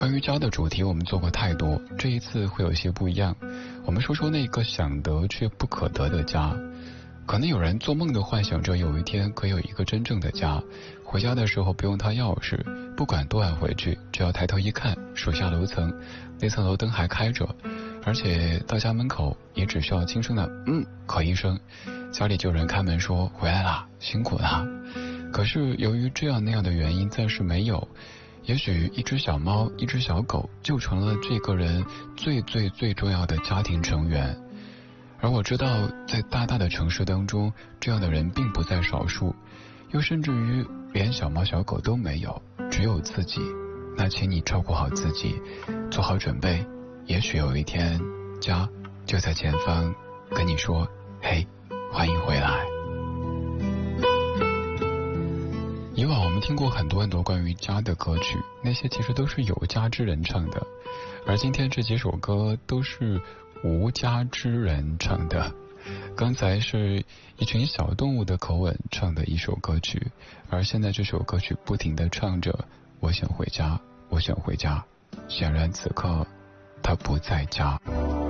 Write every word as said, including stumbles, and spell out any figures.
关于家的主题我们做过太多，这一次会有些不一样。我们说说那个想得却不可得的家。可能有人做梦都幻想着有一天可以有一个真正的家，回家的时候不用他钥匙，不管多晚回去，只要抬头一看，数下楼层，那层楼灯还开着，而且到家门口也只需要轻声的嗯咳一声，家里就有人开门说回来啦，辛苦啦。可是由于这样那样的原因暂时没有，也许一只小猫一只小狗就成了这个人最最最重要的家庭成员。而我知道在大大的城市当中，这样的人并不在少数，又甚至于连小猫小狗都没有，只有自己。那请你照顾好自己，做好准备，也许有一天家就在前方跟你说嘿，欢迎回来。以往我们听过很多很多关于家的歌曲，那些其实都是有家之人唱的，而今天这几首歌都是无家之人唱的。刚才是一群小动物的口吻唱的一首歌曲，而现在这首歌曲不停地唱着我想回家，我想回家。显然此刻他不在家。